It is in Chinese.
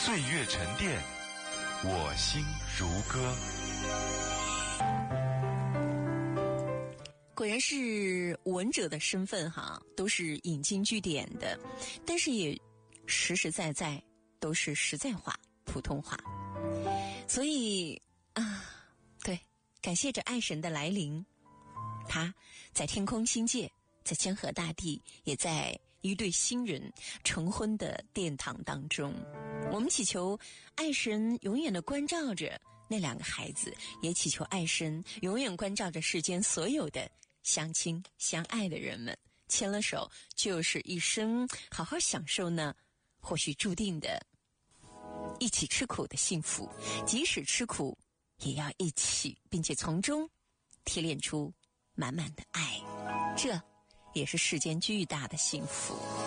岁月沉淀，我心如歌。 果然是文者的身份哈，都是引经据典的，但是也实实在在都是实在话、普通话。所以对，感谢着爱神的来临，他在天空星界，在江河大地，也在一对新人成婚的殿堂当中。我们祈求爱神永远的关照着那两个孩子，也祈求爱神永远关照着世间所有的相亲相爱的人们。牵了手就是一生，好好享受呢或许注定的一起吃苦的幸福，即使吃苦也要一起，并且从中提炼出满满的爱，这也是世间巨大的幸福。